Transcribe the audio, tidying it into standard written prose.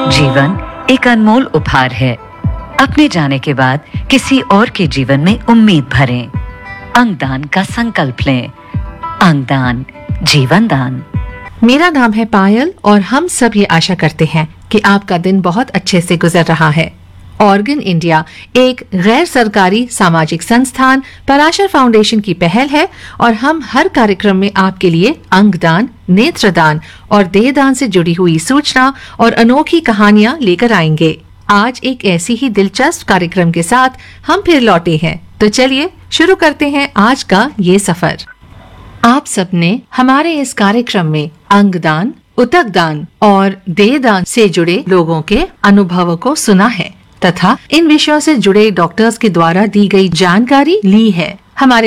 जीवन एक अनमोल उपहार है। अपने जाने के बाद किसी और के जीवन में उम्मीद भरें। अंगदान का संकल्प लें। अंगदान, जीवन दान। मेरा नाम है पायल और हम सब ये आशा करते हैं कि आपका दिन बहुत अच्छे से गुजर रहा है। ऑर्गन इंडिया एक गैर सरकारी सामाजिक संस्थान पराशर फाउंडेशन की पहल है और हम हर कार्यक्रम में आपके लिए अंगदान, नेत्रदान और देहदान से जुड़ी हुई सूचना और अनोखी कहानियां लेकर आएंगे। आज एक ऐसी ही दिलचस्प कार्यक्रम के साथ हम फिर लौटे हैं, तो चलिए शुरू करते हैं आज का ये सफर। आप सबने हमारे इस कार्यक्रम में अंगदान, उतकदान और देहदान से जुड़े लोगों के अनुभवों को सुना है तथा इन विषयों से जुड़े डॉक्टर्स के द्वारा दी गई जानकारी ली है। हमारे